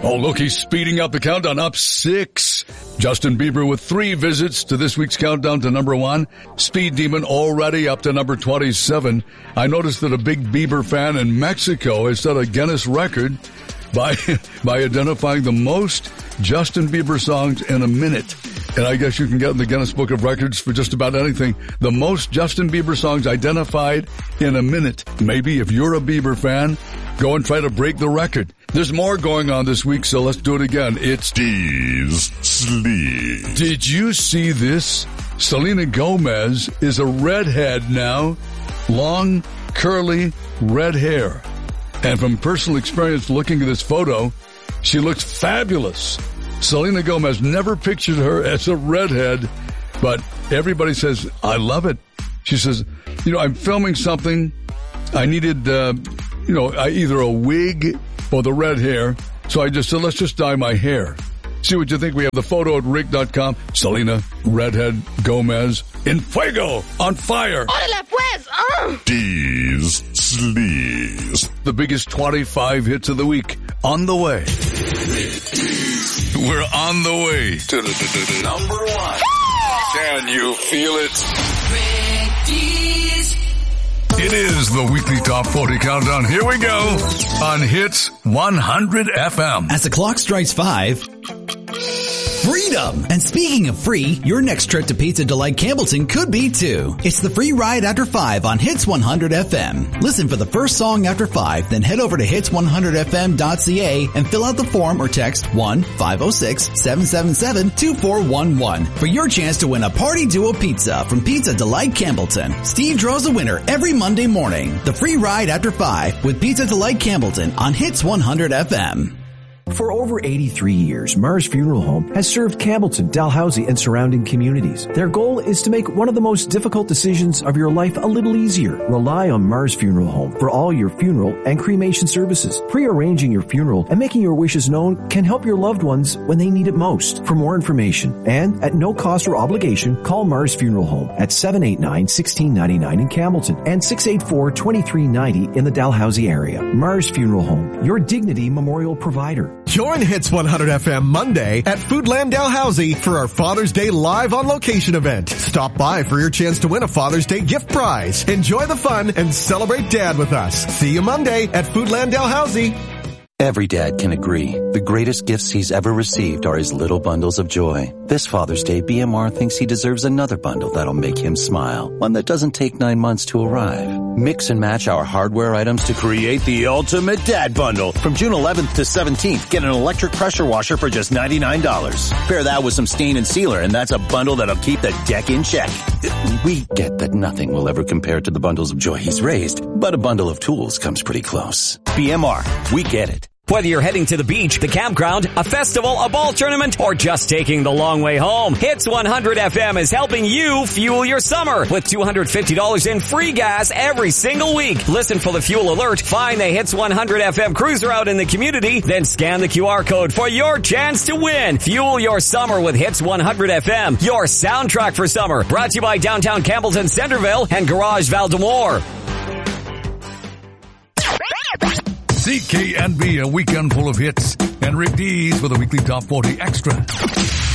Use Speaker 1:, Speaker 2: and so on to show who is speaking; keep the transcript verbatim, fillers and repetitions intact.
Speaker 1: Oh, look, he's speeding up the countdown, up six. Justin Bieber with three visits to this week's countdown to number one. Speed Demon already up to number twenty-seven. I noticed that a big Bieber fan in Mexico has set a Guinness record by by identifying the most Justin Bieber songs in a minute. And I guess you can get in the Guinness Book of Records for just about anything. The most Justin Bieber songs identified in a minute. Maybe if you're a Bieber fan, go and try to break the record. There's more going on this week, so let's do it again. It's
Speaker 2: D's Sleeves.
Speaker 1: Did you see this? Selena Gomez is a redhead now. Long, curly, red hair. And from personal experience looking at this photo, she looks fabulous. Selena Gomez never pictured her as a redhead, but everybody says, I love it. She says, you know, I'm filming something. I needed, uh, you know, either a wig or the red hair. So I just said, let's just dye my hair. See what you think. We have the photo at Rick dot com. Selena, redhead, Gomez, in fuego, on fire.
Speaker 3: Órale pues! Uh.
Speaker 2: D's Sleeves.
Speaker 1: The biggest twenty-five hits of the week on the way. We're on the way to the, the, the number one. Can you feel it? It is the weekly Top forty Countdown. Here we go on Hits one hundred F M.
Speaker 4: As the clock strikes five, freedom! And speaking of free, your next trip to Pizza Delight Campbellton could be too. It's the free ride after five on Hits one hundred F M. Listen for the first song after five, then head over to hits one hundred f m dot c a and fill out the form or text one five oh six, seven seven seven, two four one one for your chance to win a Party Duo pizza from Pizza Delight Campbellton. Steve draws a winner every Monday morning. The free ride after five with Pizza Delight Campbellton on Hits one hundred F M.
Speaker 5: For over eighty-three years, Mars Funeral Home has served Campbellton, Dalhousie, and surrounding communities. Their goal is to make one of the most difficult decisions of your life a little easier. Rely on Mars Funeral Home for all your funeral and cremation services. Pre-arranging your funeral and making your wishes known can help your loved ones when they need it most. For more information, and at no cost or obligation, call Mars Funeral Home at seven eight nine, one six nine nine in Campbellton and six eight four, two three nine zero in the Dalhousie area. Mars Funeral Home, your dignity memorial provider.
Speaker 6: Join Hits one hundred F M Monday at Foodland Dalhousie for our Father's Day live on location event. Stop by for your chance to win a Father's Day gift prize. Enjoy the fun and celebrate Dad with us. See you Monday at Foodland Dalhousie.
Speaker 7: Every dad can agree the greatest gifts he's ever received are his little bundles of joy. This Father's Day, B M R thinks he deserves another bundle that'll make him smile, one that doesn't take nine months to arrive. Mix and match our hardware items to create the ultimate dad bundle. From June eleventh to seventeenth, get an electric pressure washer for just ninety-nine dollars. Pair that with some stain and sealer, and that's a bundle that'll keep the deck in check. We get that nothing will ever compare to the bundles of joy he's raised, but a bundle of tools comes pretty close. B M R, we get it.
Speaker 8: Whether you're heading to the beach, the campground, a festival, a ball tournament, or just taking the long way home, Hits one hundred F M is helping you fuel your summer with two hundred fifty dollars in free gas every single week. Listen for the fuel alert, find the Hits one hundred F M cruiser out in the community, then scan the Q R code for your chance to win. Fuel your summer with Hits one hundred F M, your soundtrack for summer. Brought to you by Downtown Campbellton, Centerville, and Garage Val-d'Amour.
Speaker 1: C K N B, a weekend full of hits, and Rick Dees with a weekly Top forty Extra.